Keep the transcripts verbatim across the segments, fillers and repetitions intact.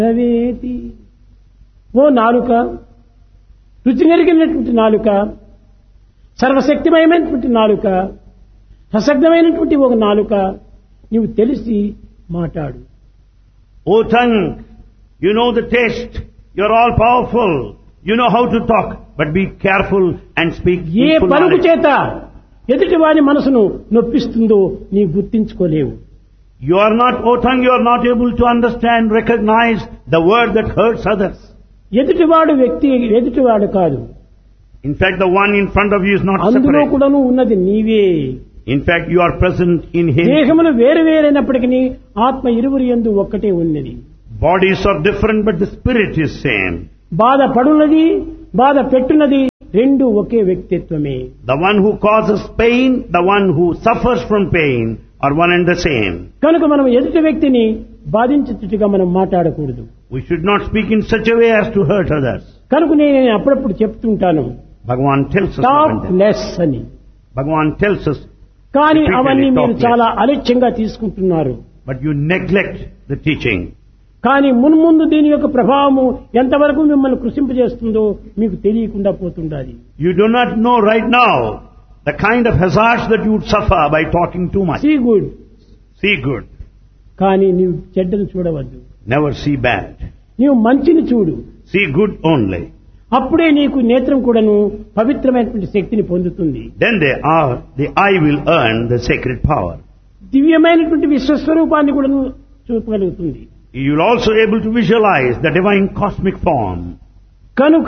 రవేతి. ఓ నాలుక, రుచి నెరిగినటువంటి నాలుక, సర్వశక్తిమయమైనటువంటి నాలుక, సశక్తమైనటువంటి ఒక నాలుక, నీవు తెలిసి మాట్లాడు. O tongue, you know the taste, you are all powerful, you know how to talk, but be careful and speak A peaceful పలుకు knowledge. చేత ఎదుటి వారి మనసును నొప్పిస్తుందో నీ గుర్తించుకోలేవు. You are not, O tongue, you are not able to understand, recognize the word that hurts others. ఎదుటివాడు వ్యక్తి ఎదుటివాడు కాదు, In fact, the one in front of you is not అందులో separate. కూడాను ఉన్నది నీవే. In fact, you are present in him. దేహములు వేరు వేరైనప్పటికీ ఆత్మ ఇరువురి యందు ఒక్కటే ఉన్నది. Bodies are different, but the spirit is same. బాధ పడున్నది, బాధ పెట్టున్నది, రెండు ఒకే వ్యక్తిత్వమే. The one who causes pain, the one who suffers from pain are one and the same. కనుక మనం ఎదుటి వ్యక్తిని బాధించేట్టుగా మనం మాట్లాడకూడదు. We should not speak in such a way as to hurt others. కనుక నేను అప్పుడప్పుడు చెప్తుంటాను, Bhagavan tells us talk about that. Less అని. Bhagavan tells us, కానీ repeatedly, అవన్నీ talk మీరు less. చాలా అలక్ష్యంగా తీసుకుంటున్నారు. But you neglect the teaching. కానీ మున్ముందు దీని యొక్క ప్రభావము ఎంతవరకు మిమ్మల్ని కృషింపజేస్తుందో మీకు తెలియకుండా పోతుండాలి. You do not know right now the kind of hazards that you would suffer by talking too much. See good, See good, కానీ నీవు చెడ్డను చూడవద్దు. never see bad. నీవు మంచిని చూడు. See good only. అప్పుడే నీకు నేత్రం కూడాను పవిత్రమైనటువంటి శక్తిని పొందుతుంది. Then they are, the eye will earn the sacred power. దివ్యమైనటువంటి విశ్వస్వరూపాన్ని కూడాను చూపగలుగుతుంది. You will also able to visualize the divine cosmic form. కనుక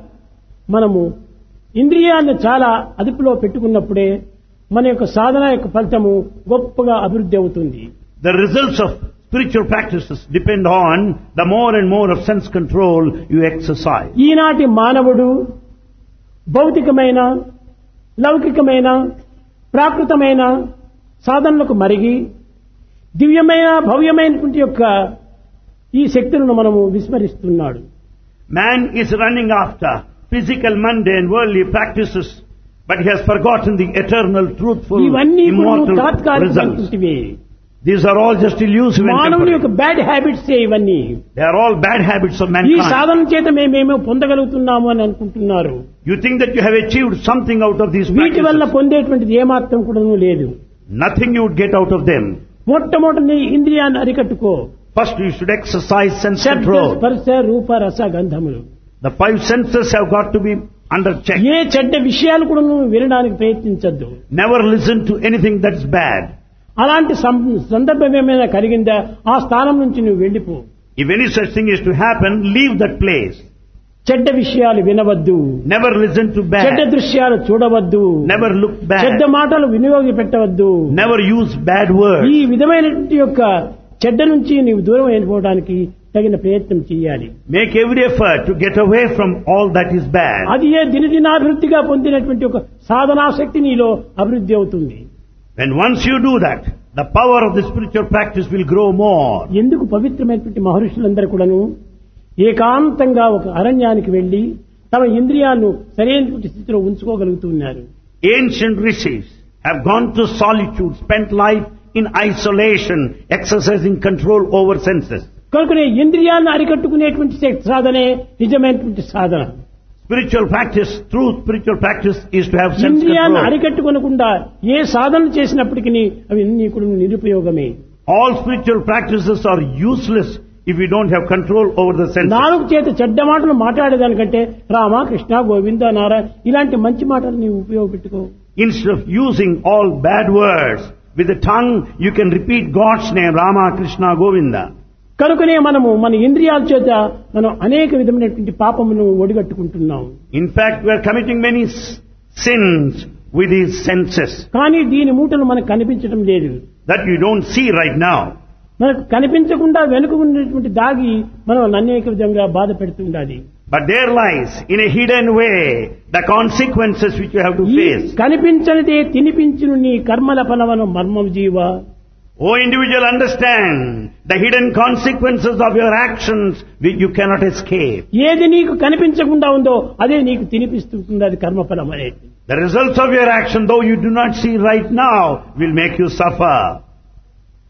మనము ఇంద్రియాన్ని చాలా అదుపులో పెట్టుకున్నప్పుడే మన యొక్క సాధన యొక్క ఫలితము గొప్పగా అభివృద్ధి అవుతుంది. The results of spiritual practices depend on the more and more of sense control you exercise. ఈనాటి మానవుడు భౌతికమైన, లౌకికమైన, ప్రాకృతమైన సాధనలకు మరిగి దివ్యమైన భవ్యమైనటువంటి యొక్క ఈ శక్తులను మనము విస్మరిస్తున్నాడు. Man is running after physical, mundane, worldly practices, but he has forgotten the eternal, truthful, ఇవన్నీ immortal results. తాత్కాలికమైనటువంటివి. These are all just illusive and మానవుని యొక్క temporary. బ్యాడ్ హ్యాబిట్స్ ఇవన్నీ. They are all bad habits of ఈ mankind. సాధన చేత మేమేమో పొందగలుగుతున్నాము అని అనుకుంటున్నారు. You think that you have achieved something out of these వీటి వల్ల practices. పొందేటువంటిది ఏమాత్రం కూడా లేదు. Nothing you would get out of them. మొట్టమొదటి నీ ఇంద్రియాన్ని అరికట్టుకో. First you should exercise sense శబ్ద, control. స్పర్శ, రూప, రస, గంధములు. The five senses have got to be under check. ఏ చెడ్డ విషయాలు కూడా నువ్వు వినడానికి ప్రయత్నించద్దు. Never listen to anything that's bad. అలాంటి సం- సందర్భం ఏమైనా కలిగిందా ఆ స్థానం నుంచి నువ్వు వెళ్ళిపో. If any such thing is to happen, leave that place. చెడ్డ విషయాలు వినవద్దు. Never listen to చెడ్డ bad. దృశ్యాలు చూడవద్దు. Never look చెడ్డ bad. మాటలు వినియోగి పెట్టవద్దు. Never use bad ఈ words. విధమైనటువంటి యొక్క చెడ్డ నుంచి నీవు దూరం అయిపోవడానికి తగిన ప్రయత్నం చేయాలి. Make every effort to get away from all that is bad. అది ఏ దినదినాభివృద్ధిగా పొందినటువంటి ఒక సాధనాశక్తి నీలో అభివృద్ధి అవుతుంది. When once you do that, the power of the spiritual practice will grow more. ఎందుకు పవిత్రమైనటువంటి మహర్షులందరూ కూడాను ఏకాంతంగా ఒక అరణ్యానికి వెళ్లి తమ ఇంద్రియాలను సరైనటువంటి స్థితిలో ఉంచుకోగలుగుతున్నారు. Ancient rishis have gone to solitude, spent life in isolation, exercising control over senses. కనుకనే ఇంద్రియాలను అరికట్టుకునేటువంటి శక్తి సాధనే నిజమైనటువంటి సాధన. Spiritual practice, true spiritual practice is to have sense ఇంద్రియాలను control. అరికట్టుకొనకుండా ఏ సాధన చేసినప్పటికీ అవి అన్ని కూడా నిరుపయోగమే. All spiritual practices are useless if you don't have control over the senses. నాలుగు చేత చెడ్డ మాటలు మాట్లాడేదానికంటే రామ, కృష్ణ, గోవింద, నారాయణ ఇలాంటి మంచి మాటలు నీవు ఉపయోగపెట్టుకో. Instead of using all bad words, with the tongue you can repeat God's name, Rama, Krishna, Govinda. కనుకనే మనము మన ఇంద్రియాల చేత మనం అనేక విధమైనటువంటి పాపమును ఒడిగట్టుకుంటున్నాం. In fact, we are committing many s- sins with these senses కానీ దీని మూటలు మనకు కనిపించడం లేదు. that you don't see right now. మనకు కనిపించకుండా వెనుక ఉన్నటువంటి దాగి మనం అనేక విధంగా బాధ పెడుతుండాలి. But there lies, in a hidden way, the consequences which you have to ఈ face. కనిపించనిదే తినిపించును నీ కర్మల ఫలవను మర్మం జీవ. O individual, understand the hidden consequences of your actions which you cannot escape. ఏది నీకు కనిపించకుండా ఉందో అదే నీకు తినిపిస్తుంది, అది కర్మఫలం అనేది. The results of your action, though you do not see right now, will make you suffer.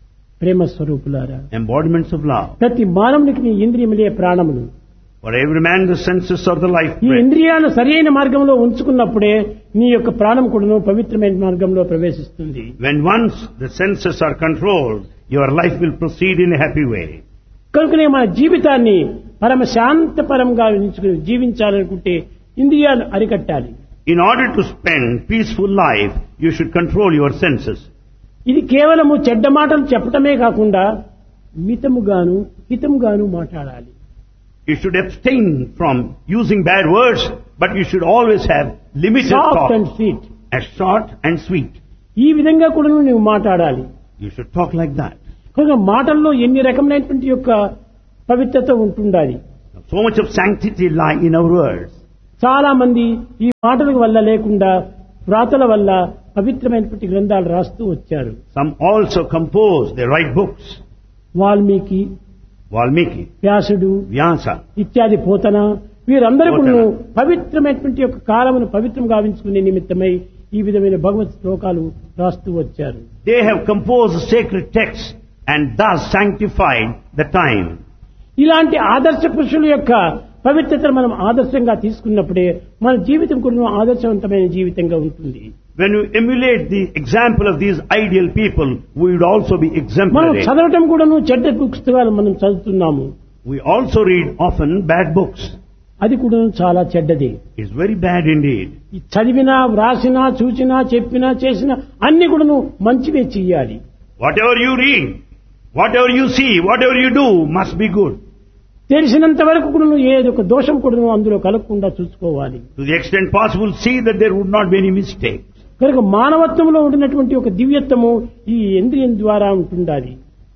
ప్రేమ స్వరూపులారా, embodiments of love. ప్రతి మానవునికి నీ ఇంద్రియములే ప్రాణములు. For every man the senses are the life ఈ breath. ఇంద్రియాలను సరైన మార్గంలో ఉంచుకున్నప్పుడే నీ యొక్క ప్రాణం కూడాను పవిత్రమైన మార్గంలో ప్రవేశిస్తుంది. When once the senses are controlled, your life will proceed in a happy way. కనుకనే మన జీవితాన్ని పరమ శాంతపరంగా ఉంచుకుని జీవించాలనుకుంటే ఇంద్రియాలు అరికట్టాలి. In order to spend peaceful life, you should control your senses. ఇది కేవలము చెడ్డ మాటలు చెప్పటమే కాకుండా మితముగాను హితముగాను మాట్లాడాలి. You should abstain from using bad words, but you should always have limited soft talk, and sweet. as short and sweet. ఈ విధంగా కూడా నువ్వు మాట్లాడాలి. You should talk like that. కనుక మాటల్లో ఎన్ని రకమైనటువంటి యొక్క పవిత్రత ఉంటుండాలి. So much of sanctity lie in our words. చాలా మంది ఈ మాటల వల్ల లేకుండా వ్రాతల వల్ల పవిత్రమైనటువంటి గ్రంథాలు రాస్తూ వచ్చారు. Some also compose, they write books. Valmiki, Valmiki, వ్యాసుడు Vyasa, ఇత్యాది పోతన వీరందరూ కూడా పోతన. పవిత్రమైనటువంటి యొక్క కాలమును పవిత్రం గావించుకునే నిమిత్తమై ఈ విధమైన భగవత్ శ్లోకాలు రాస్తూ వచ్చారు. they have composed sacred texts and thus sanctified the time. ఇలాంటి ఆదర్శ పురుషుల యొక్క పవిత్రతను మనం ఆదర్శంగా తీసుకున్నప్పుడే మన జీవితం కూడా ఆదర్శవంతమైన జీవితంగా ఉంటుంది. When you emulate the example of these ideal people, we would also be మనం exemplary. చదవటం కూడాను చెడ్డ పుస్తకాలు మనం చదువుతున్నాము. We also read often bad books. అది కూడా చాలా చెడ్డది. It's very bad indeed. ఈ చదివినా వ్రాసినా చూచినా చెప్పినా చేసినా అన్ని కూడాను మంచివే చెయ్యాలి. Whatever you read, whatever you see, whatever you do must be good. తెలిసినంత వరకు కూడా ఏదో ఒక దోషం కూడా అందులో కలగకుండా చూసుకోవాలి. To the extent possible, see that there would not be any mistake. కనుక మానవత్వంలో ఉండినటువంటి ఒక దివ్యత్వము ఈ ఇంద్రియం ద్వారా ఉంటుండాలి.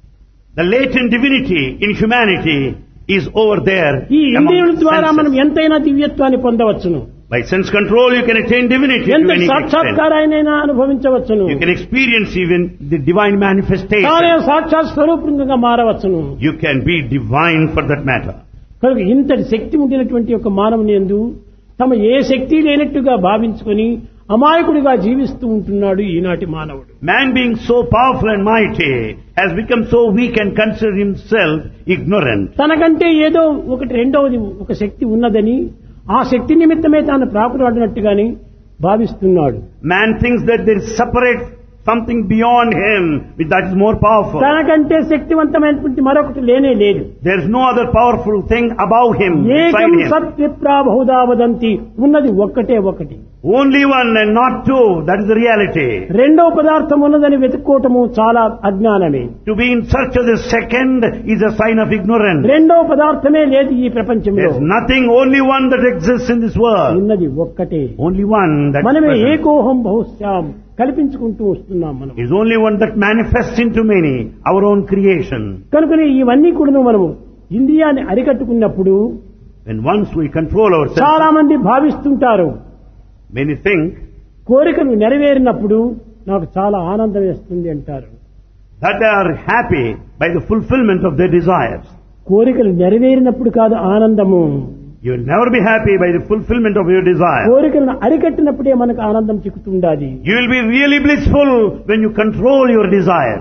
The latent divinity in humanity is over there. ఈ among ఇంద్రియుల ద్వారా మనం senses. ఎంతైనా దివ్యత్వాన్ని పొందవచ్చును. By sense control, you can attain divinity to ఎంత any extent. సాక్షాత్కారాయనైనా అనుభవించవచ్చును. You can experience even the divine తానే manifestation. సాక్షాత్ స్వరూపంగా మారవచ్చును. You can be divine for that matter. కనుక ఇంతటి శక్తి ఉండినటువంటి ఒక మానవుని యందు తమ ఏ శక్తి లేనట్టుగా భావించుకొని అమాయకుడిగా జీవిస్తూ ఉంటున్నాడు ఈనాటి మానవుడు. Man being so powerful and mighty has become so weak and consider himself ignorant. తనకంటే ఏదో ఒకటి రెండవది ఒక శక్తి ఉన్నదని ఆ శక్తి నిమిత్తమే తాను ప్రాకులాడినట్టుగాని భావిస్తున్నాడు. Man thinks that there is separate something beyond him that is more powerful. తనకంటే శక్తివంతమైనటువంటి మరొకటి లేనే లేదు. There is no other powerful thing above him, ఏకం beside him. సత్విప్రా బహుదా వదంతి, ఉన్నది ఒక్కటే ఒకటి. Only one and not two, that is the reality. రెండో పదార్థం ఉన్నదని వెతుక్కోవటము చాలా అజ్ఞానమే. To be in search of the second is a sign of ignorance. రెండో పదార్థమే లేదు ఈ ప్రపంచంలో. There is nothing, only one that exists in this world. ఉన్నది ఒక్కటే. Only one that is మనమే present. ఏకోహం బహుశ్యాం కల్పించుకుంటూ వస్తున్నాం మనం. Is only one that manifests into many, our own creation. కనుకనే ఇవన్నీ కూడా మనము ఇంద్రియాన్ని అరికట్టుకున్నప్పుడు When once we control ourselves, చాలా మంది భావిస్తుంటారు, many think కోరికలు నెరవేరినప్పుడు నాకు చాలా ఆనందం వేస్తుంది అంటారు. that they are happy by the fulfillment of their desires. కోరికలు నెరవేరినప్పుడు కాదు ఆనందము, You will never be happy by the fulfillment of your desire. కోరికలను అరికట్టినప్పుడే మనకు ఆనందం చిక్కుతుండాలి. You will be really blissful when you control your desires.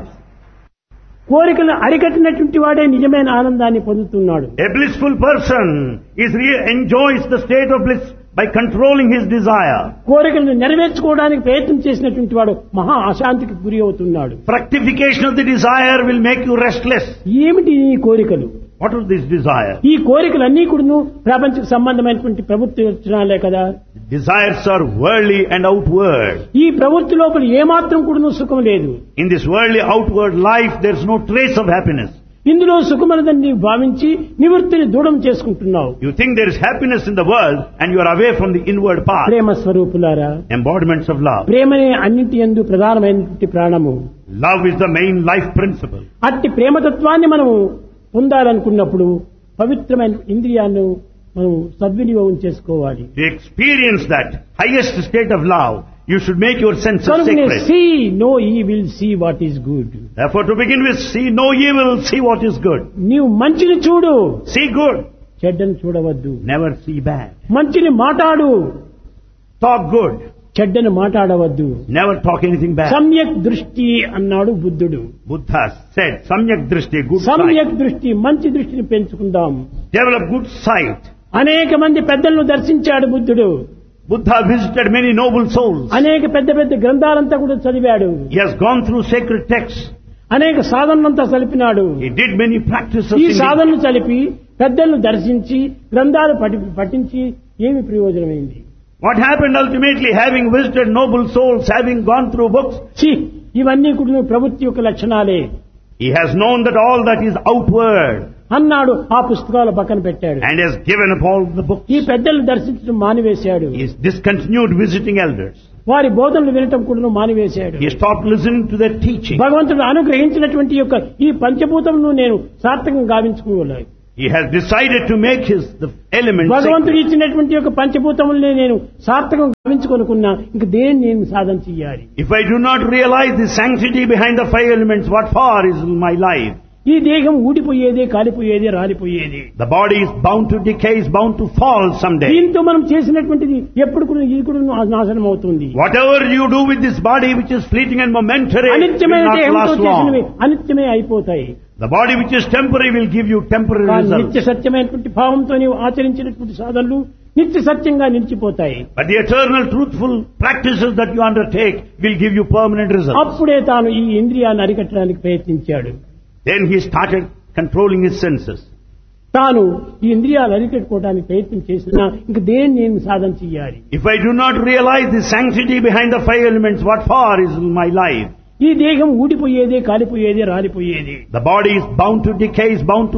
కోరికలను అరికట్టినటువంటి వాడే నిజమైన ఆనందాన్ని పొందుతున్నాడు. A blissful person is re- enjoys the state of bliss by controlling his desire. కోరికలను నెరవేర్చుకోవడానికి ప్రయత్నం చేసినటువంటి వాడు మహా అశాంతికి గురి అవుతున్నాడు. Fructification of the desire will make you restless. ఏమిటి ఈ కోరికలు? What is this desire? ఈ కోరికలన్నీ కూడా ప్రపంచ సంబంధమైనటువంటి ప్రభుత్వ యోచనాలే కదా. Desires are worldly and outward. ఈ ప్రవృత్తి లోపల ఏమాత్రం కూడా సుఖం లేదు. In this worldly outward life, there is no trace of happiness. ఇందులో సుఖమనదని భావించి నివృత్తిని దూరం చేసుకుంటున్నావు. You think there is happiness in the world and you are away from the inward path. ప్రేమ స్వరూపులారా, Embodiments of love. ప్రేమనే అన్నింటి యందు ప్రధానమైనటువంటి ప్రాణము. Love is the main life principle. అట్టి ప్రేమతత్వాన్ని మనము పొందాలనుకున్నప్పుడు పవిత్రమైన ఇంద్రియాలను మనం సద్వినియోగం చేసుకోవాలి. To experience that highest state of love, you should make your senses కనుకనే sacred. See no evil see what is good. Therefore, to begin with, see no evil, see what is good. నీవు మంచిని చూడు, See good, చెడ్డను చూడవద్దు. never see bad. మంచిని మాట్లాడు, Talk good. చెడ్డను మాట్లాడవద్దు. Never talk anything bad. సమ్యక్ దృష్టి అన్నాడు బుద్ధుడు. Buddha said, Samyak Drishti, good సమ్యక్ sight. దృష్టి, మంచి దృష్టిని పెంచుకుందాం. Develop good sight. అనేక మంది పెద్దలను దర్శించాడు బుద్ధుడు. Buddha visited many noble souls. అనేక పెద్ద పెద్ద గ్రంథాలంతా కూడా చదివాడు. He has gone through sacred texts. అనేక సాధనలంతా చలిపినాడు. He did many practices. ఈ in the- సాధనలు చలిపి పెద్దలను దర్శించి గ్రంథాలు పఠి పఠించి ఏమి ప్రయోజనమైంది? What happened ultimately, having visited noble souls, having gone through books, ఛీ, ఇవన్నీ కూడా ప్రవృత్తి యొక్క లక్షణాలే he has known that all that is outward అన్నాడు. ఆ పుస్తకాలు పక్కన పెట్టాడు. and has given up all the books. ఈ పెద్దలను దర్శించడం మానివేశాడు. He has discontinued visiting elders. వారి బోధనలు వినటం కూడా మానివేశాడు. He stopped listening to their teaching. భగవంతుడు అనుగ్రహించినటువంటి యొక్క ఈ పంచభూతమును నేను సార్థకంగా గావించుకోవాలి. He has decided to make his the elements భగవంతుడు sacred. ఇచ్చినటువంటి యొక్క పంచభూతములనే నేను సార్థకంగా గావించుకొనుకున్నా ఇంక దేన్ని నేను సాధన చెయ్యాలి? If I do not realize the sanctity behind the five elements, what for is my life? ఈ దేహం ఊడిపోయేదే, కాలిపోయేదే, రాలిపోయేది. The body is bound to decay, is bound to fall someday. దీంతో మనం చేసినటువంటిది ఎప్పుడు కూడా ఇది కూడా నాశనం అవుతుంది. Whatever you do with this body, which is fleeting and momentary, will అనిత్యమైన not దేహంతో last చేసినవి long. అనిత్యమే అయిపోతాయి. The body which is temporary will give you temporary కానీ results. నిత్య సత్యమైనటువంటి భావంతో నీవు ఆచరించినటువంటి సాధనలు నిత్య సత్యంగా నిలిచిపోతాయి. But the eternal truthful practices that you undertake will give you permanent results. అప్పుడే తాను ఈ ఇంద్రియాన్ని అరికట్టడానికి ప్రయత్నించాడు. Then he started controlling his senses. తాను ఈ ఇంద్రియాలు అరికట్టుకోవడానికి ప్రయత్నం చేసినా ఇంక దేన్ని నేను సాధన చెయ్యాలి? If I do not realize the sanctity behind the five elements, what for is my life? ఈ దేహం ఊడిపోయేదే, కాలిపోయేదే, రాలిపోయేది. The body is bound to decay, is bound to